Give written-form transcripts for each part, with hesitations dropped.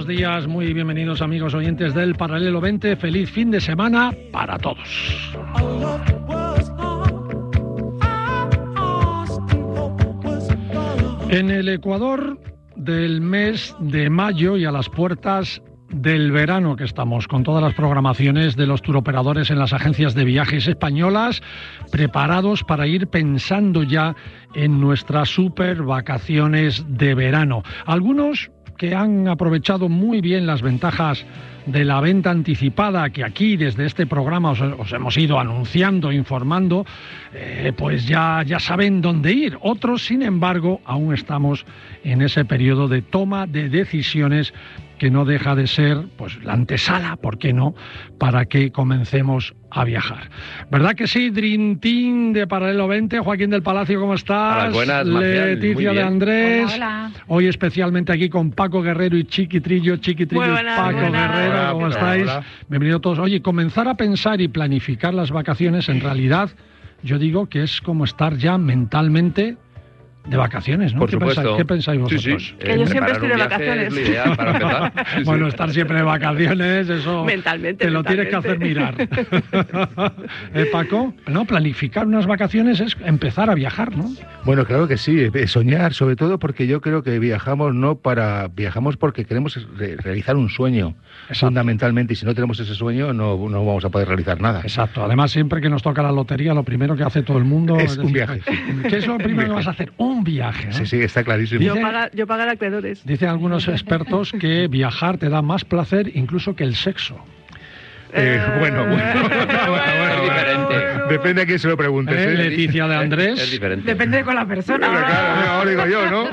buenos días, muy bienvenidos amigos oyentes del Paralelo 20. Feliz fin de semana para todos. En el Ecuador del mes de mayo y a las puertas del verano que estamos, con todas las programaciones de los turoperadores en las agencias de viajes españolas, preparados para ir pensando ya en nuestras super vacaciones de verano. Algunos que han aprovechado muy bien las ventajas de la venta anticipada, que aquí desde este programa os hemos ido anunciando, informando, pues ya saben dónde ir. Otros, sin embargo, aún estamos en ese periodo de toma de decisiones que no deja de ser pues la antesala, ¿por qué no?, para que comencemos a viajar. ¿Verdad que sí? Dream Team de Paralelo 20. Joaquín del Palacio, ¿cómo estás? Buenas, Marcial. Leticia de Andrés. Hola. Hoy especialmente aquí con Paco Guerrero y Chiquitrillo. Paco Guerrero, Hola, ¿cómo ¿qué tal? estáis? Hola. Bienvenidos todos. Oye, comenzar a pensar y planificar las vacaciones, en realidad, yo digo que es como estar ya mentalmente de vacaciones, ¿no? Por supuesto. ¿Qué pensáis vosotros? Sí. Que yo siempre estoy de preparar un viaje vacaciones. es lo ideal para empezar. Sí, Bueno, estar siempre de vacaciones, eso Mentalmente, te lo tienes que hacer mirar. Paco, no, planificar unas vacaciones es empezar a viajar, ¿no? Bueno, claro que sí, soñar, sobre todo porque yo creo que viajamos porque queremos realizar un sueño, Exacto. fundamentalmente, y si no tenemos ese sueño no vamos a poder realizar nada. Exacto. Además, siempre que nos toca la lotería, lo primero que hace todo el mundo Es un viaje. ¿Qué es lo primero que vas a hacer? Un viaje, ¿no? Sí, está clarísimo. Yo pagar acreedores. Dicen algunos expertos que viajar te da más placer incluso que el sexo. Bueno. Es diferente. Depende a quién se lo preguntes. Leticia de Andrés. Es diferente. Depende con la persona. Pero claro, ahora digo yo, ¿no?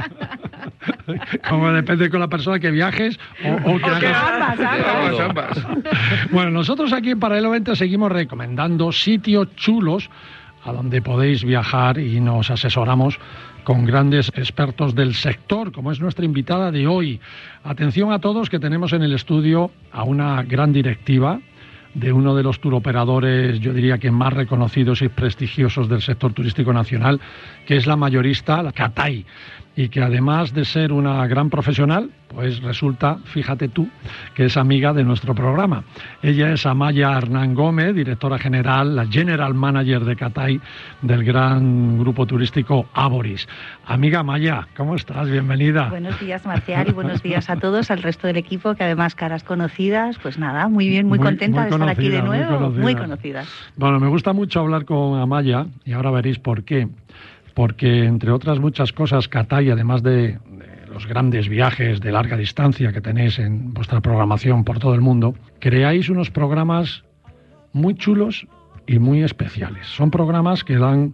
Como depende con la persona que viajes o que que hagas. ambas. Bueno, nosotros aquí en Paralelo 20 seguimos recomendando sitios chulos a donde podéis viajar y nos asesoramos con grandes expertos del sector, como es nuestra invitada de hoy. Atención a todos, que tenemos en el estudio a una gran directiva de uno de los turoperadores, yo diría que más reconocidos y prestigiosos del sector turístico nacional, que es la mayorista, la Cathay, y que además de ser una gran profesional, pues resulta, fíjate tú, que es amiga de nuestro programa. Ella es Amaya Hernán Gómez, directora general, la general manager de Cathay, del gran grupo turístico Ávoris. Amiga Amaya, ¿cómo estás? Bienvenida. Buenos días, Marcial, y buenos días a todos, al resto del equipo, que además caras conocidas, pues nada, muy bien, muy contenta de estar aquí de nuevo, muy conocidas. Bueno, me gusta mucho hablar con Amaya, y ahora veréis por qué. Porque, entre otras muchas cosas, Cathay, además de los grandes viajes de larga distancia que tenéis en vuestra programación por todo el mundo, creáis unos programas muy chulos y muy especiales. Son programas que dan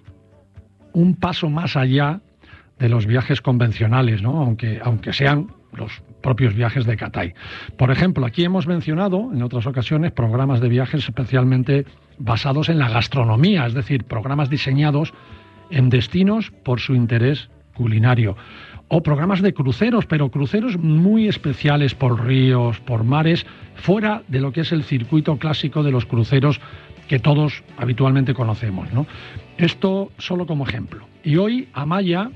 un paso más allá de los viajes convencionales, ¿no? Aunque sean los propios viajes de Cathay. Por ejemplo, aquí hemos mencionado en otras ocasiones programas de viajes especialmente basados en la gastronomía, es decir, programas diseñados en destinos por su interés culinario, o programas de cruceros, pero cruceros muy especiales por ríos, por mares, fuera de lo que es el circuito clásico de los cruceros que todos habitualmente conocemos, ¿no? Esto solo como ejemplo. Y hoy, Amaya,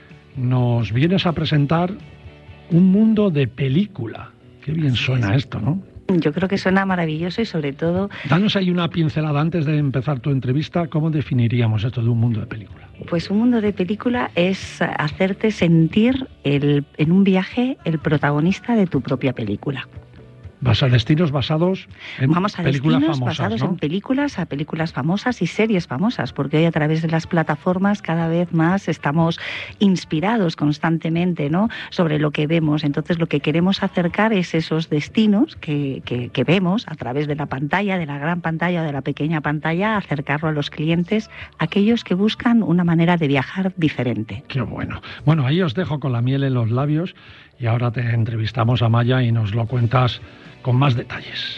nos vienes a presentar un mundo de película. Qué bien suena esto, ¿no? Yo creo que suena maravilloso y sobre todo... Danos ahí una pincelada antes de empezar tu entrevista. ¿Cómo definiríamos esto de un mundo de película? Pues un mundo de película es hacerte sentir en un viaje el protagonista de tu propia película. Destinos basados en Vamos a películas destinos famosas, basados ¿no? en películas famosas y series famosas, porque hoy a través de las plataformas cada vez más estamos inspirados constantemente, ¿no?, sobre lo que vemos. Entonces lo que queremos acercar es esos destinos que vemos a través de la pantalla, de la gran pantalla o de la pequeña pantalla, acercarlo a los clientes, aquellos que buscan una manera de viajar diferente. Qué bueno. Bueno, ahí os dejo con la miel en los labios y ahora te entrevistamos a Amaya y nos lo cuentas con más detalles.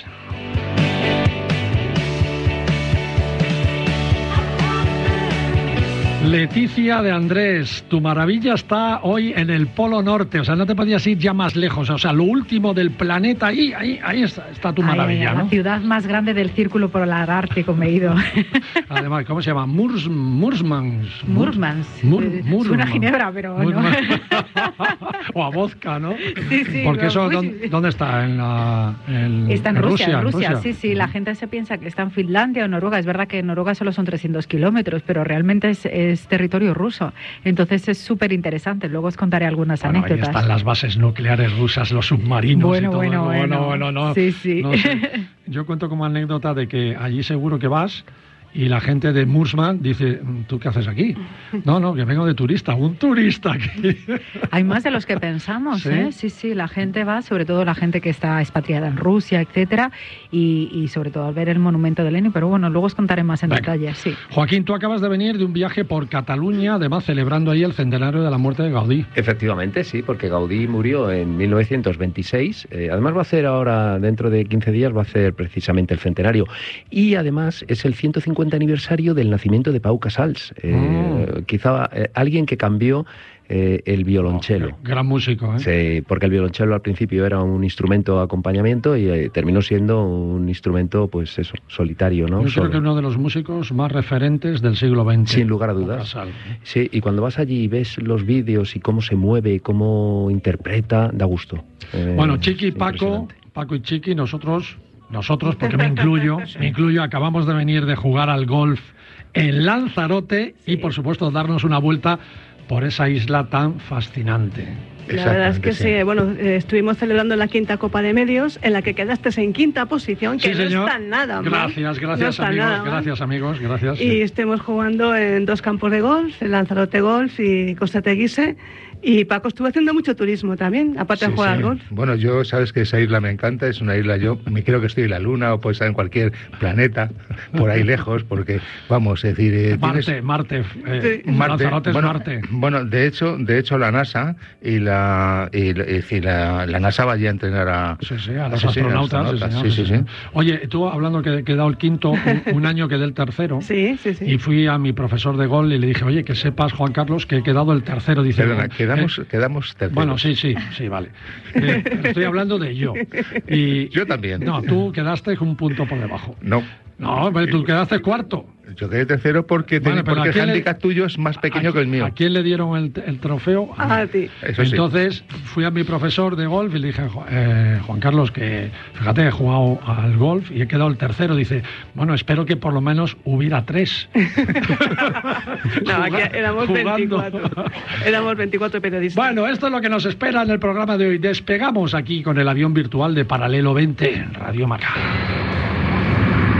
Leticia de Andrés, tu maravilla está hoy en el Polo Norte, o sea, no te podías ir ya más lejos, o sea, lo último del planeta, ahí está tu maravilla, ¿no? La ciudad más grande del Círculo Polar Ártico me he ido. Además, ¿cómo se llama? Murmans. Suena a ginebra, pero no. O a vodka, ¿no? Sí. Porque eso, Muy... ¿dónde está? Está en Rusia, Rusia. Sí. La gente se piensa que está en Finlandia o Noruega. Es verdad que en Noruega solo son 300 kilómetros, pero realmente es territorio ruso. Entonces es súper interesante. Luego os contaré algunas anécdotas. Ahí están las bases nucleares rusas, los submarinos y todo. Bueno, no. Sí. No sé. Yo cuento como anécdota de que allí seguro que vas y la gente de Murmansk dice, ¿tú qué haces aquí? No, que vengo de turista, un turista aquí. Hay más de los que pensamos, ¿Sí? ¿eh? Sí, la gente va, sobre todo la gente que está expatriada en Rusia, etcétera, y sobre todo al ver el monumento de Lenin, pero bueno, luego os contaré más en detalle, sí. Joaquín, tú acabas de venir de un viaje por Cataluña, además celebrando ahí el centenario de la muerte de Gaudí. Efectivamente, sí, porque Gaudí murió en 1926, además va a hacer ahora, dentro de 15 días, va a hacer precisamente el centenario, y además es el 150 aniversario del nacimiento de Pau Casals, quizá alguien que cambió el violonchelo. Gran músico, ¿eh? Sí, porque el violonchelo al principio era un instrumento de acompañamiento y terminó siendo un instrumento, pues eso, solitario, ¿no? Yo creo que uno de los músicos más referentes del siglo XX. Sin lugar a dudas. Casals, ¿eh? Sí, y cuando vas allí y ves los vídeos y cómo se mueve, cómo interpreta, da gusto. Bueno, Chiqui, Paco y Chiqui, nosotros, porque me incluyo, acabamos de venir de jugar al golf en Lanzarote y, por supuesto, darnos una vuelta por esa isla tan fascinante. La verdad es que sí. Bueno, estuvimos celebrando la quinta Copa de Medios, en la que quedaste en quinta posición, que sí, señor. No está nada mal. Gracias, amigos, gracias. Y estemos jugando en 2 campos de golf, en Lanzarote Golf y Costa Teguise. Y Paco estuvo haciendo mucho turismo también, aparte de jugar al golf. Bueno, yo sabes que esa isla me encanta, es una isla, yo me creo que estoy en la Luna o puede estar en cualquier planeta, por ahí lejos, porque, vamos, es decir... Marte, Lanzarote es Marte. Bueno, de hecho la NASA y la NASA va ya a entrenar a los astronautas. Sí. Oye, tú hablando que he dado el quinto, un año quedé el tercero. Sí. Y fui a mi profesor de gol y le dije, oye, que sepas, Juan Carlos, que he quedado el tercero. Dice, perdona, quedamos terceros. Bueno, sí, vale. Estoy hablando de yo. Y, yo también. No, tú quedaste un punto por debajo. No, pero tú quedaste cuarto. Yo quedé tercero porque el handicap tuyo es más pequeño que el mío. ¿A quién le dieron el trofeo? A ti. Entonces fui a mi profesor de golf y le dije, Juan Carlos, que fíjate, he jugado al golf y he quedado el tercero. Dice, bueno, espero que por lo menos hubiera 3. No, aquí éramos 24. Éramos 24 periodistas. Bueno, esto es lo que nos espera en el programa de hoy. Despegamos aquí con el avión virtual de Paralelo 20 en Radio Maca.